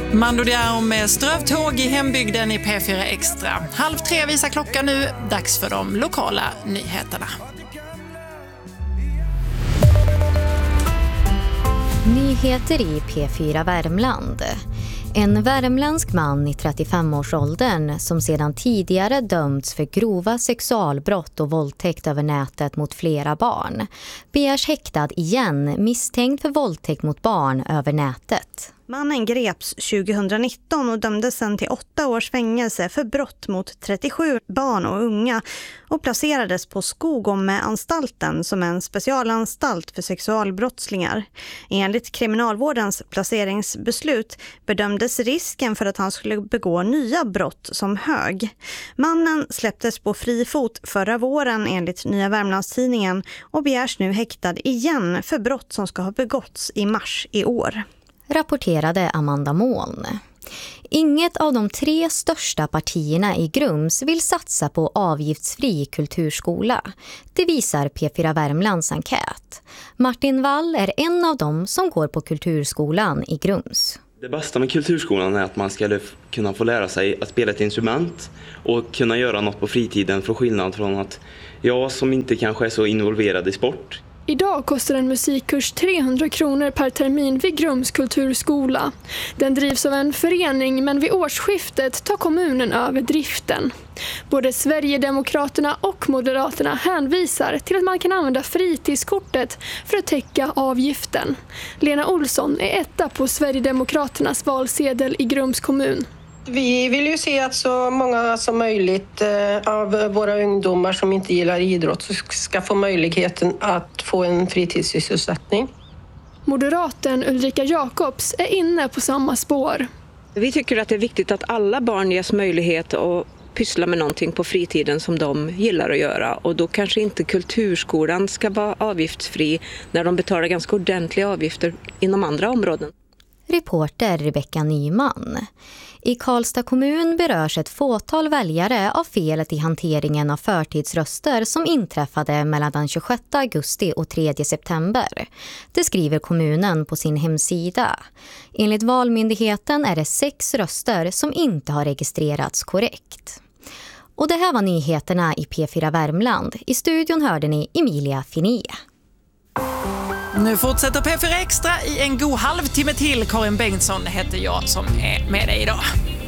Mando Diao med strövtåg i hembygden i P4 Extra. 2:30 visar klockan nu. Dags för de lokala nyheterna. Nyheter i P4 Värmland. En värmländsk man i 35-årsåldern som sedan tidigare dömts för grova sexualbrott och våldtäkt över nätet mot flera barn begärs häktad igen misstänkt för våldtäkt mot barn över nätet. Mannen greps 2019 och dömdes sedan till 8 års fängelse för brott mot 37 barn och unga och placerades på Skogome-anstalten som en specialanstalt för sexualbrottslingar. Enligt kriminalvårdens placeringsbeslut bedömdes risken för att han skulle begå nya brott som hög. Mannen släpptes på fri fot förra våren enligt Nya Värmlandstidningen och begärs nu häktad igen för brott som ska ha begåtts i mars i år. Rapporterade Amanda Moln. Inget av de 3 största partierna i Grums vill satsa på avgiftsfri kulturskola. Det visar P4 Värmlands enkät. Martin Wall är en av dem som går på kulturskolan i Grums. Det bästa med kulturskolan är att man ska kunna få lära sig att spela ett instrument och kunna göra något på fritiden för skillnad från att jag som inte kanske är så involverad i sport. Idag kostar en musikkurs 300 kronor per termin vid Grums kulturskola. Den drivs av en förening men vid årsskiftet tar kommunen över driften. Både Sverigedemokraterna och Moderaterna hänvisar till att man kan använda fritidskortet för att täcka avgiften. Lena Olsson är etta på Sverigedemokraternas valsedel i Grums kommun. Vi vill ju se att så många som möjligt av våra ungdomar som inte gillar idrott ska få möjligheten att få en fritidssysselsättning. Moderaten Ulrika Jakobs är inne på samma spår. Vi tycker att det är viktigt att alla barn ges möjlighet att pyssla med någonting på fritiden som de gillar att göra. Och då kanske inte kulturskolan ska vara avgiftsfri när de betalar ganska ordentliga avgifter inom andra områden. Reporter Rebecka Nyman. I Karlstad kommun berörs ett fåtal väljare av felet i hanteringen av förtidsröster som inträffade mellan den 26 augusti och 3 september. Det skriver kommunen på sin hemsida. Enligt Valmyndigheten är det 6 röster som inte har registrerats korrekt. Och det här var nyheterna i P4 Värmland. I studion hörde ni Emilia Finé. Nu fortsätter P4 Extra i en god halvtimme till. Karin Bengtsson heter jag som är med dig idag.